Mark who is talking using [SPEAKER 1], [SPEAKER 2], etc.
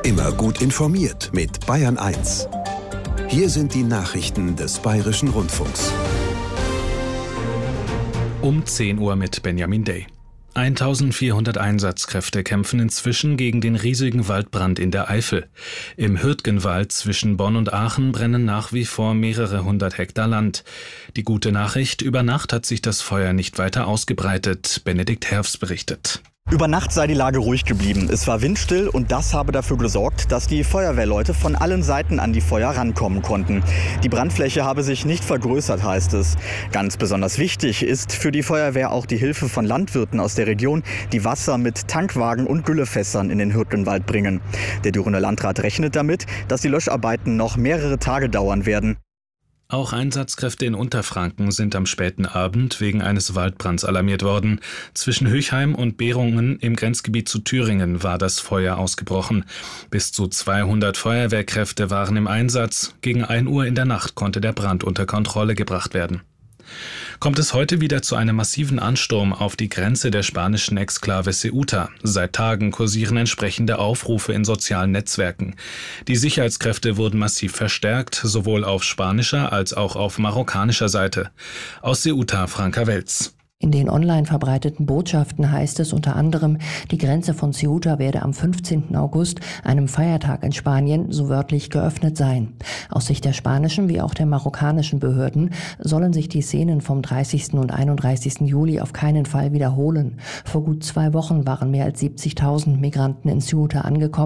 [SPEAKER 1] Immer gut informiert mit Bayern 1. Hier sind die Nachrichten des Bayerischen Rundfunks.
[SPEAKER 2] Um 10 Uhr mit Benjamin Day. 1400 Einsatzkräfte kämpfen inzwischen gegen den riesigen Waldbrand in der Eifel. Im Hürtgenwald zwischen Bonn und Aachen brennen nach wie vor mehrere hundert Hektar Land. Die gute Nachricht: über Nacht hat sich das Feuer nicht weiter ausgebreitet. Benedikt Herfs berichtet.
[SPEAKER 3] Über Nacht sei die Lage ruhig geblieben. Es war windstill und das habe dafür gesorgt, dass die Feuerwehrleute von allen Seiten an die Feuer rankommen konnten. Die Brandfläche habe sich nicht vergrößert, heißt es. Ganz besonders wichtig ist für die Feuerwehr auch die Hilfe von Landwirten aus der Region, die Wasser mit Tankwagen und Güllefässern in den Hürtgenwald bringen. Der Dürrener Landrat rechnet damit, dass die Löscharbeiten noch mehrere Tage dauern werden.
[SPEAKER 2] Auch Einsatzkräfte in Unterfranken sind am späten Abend wegen eines Waldbrands alarmiert worden. Zwischen Höchheim und Behrungen im Grenzgebiet zu Thüringen war das Feuer ausgebrochen. Bis zu 200 Feuerwehrkräfte waren im Einsatz. Gegen 1 Uhr in der Nacht konnte der Brand unter Kontrolle gebracht werden. Kommt es heute wieder zu einem massiven Ansturm auf die Grenze der spanischen Exklave Ceuta. Seit Tagen kursieren entsprechende Aufrufe in sozialen Netzwerken. Die Sicherheitskräfte wurden massiv verstärkt, sowohl auf spanischer als auch auf marokkanischer Seite. Aus Ceuta, Franka Welz.
[SPEAKER 4] In den online verbreiteten Botschaften heißt es unter anderem, die Grenze von Ceuta werde am 15. August, einem Feiertag in Spanien, so wörtlich geöffnet sein. Aus Sicht der spanischen wie auch der marokkanischen Behörden sollen sich die Szenen vom 30. und 31. Juli auf keinen Fall wiederholen. Vor gut 2 Wochen waren mehr als 70.000 Migranten in Ceuta angekommen.